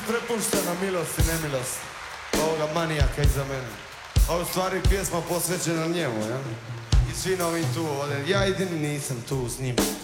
prepuštena milost i nemilost ovoga manijaka iza mene. Ovo u stvari pjesma posvećena njemu, ja? I svi novim tu ovdje. Ja jedini nisam tu s njim.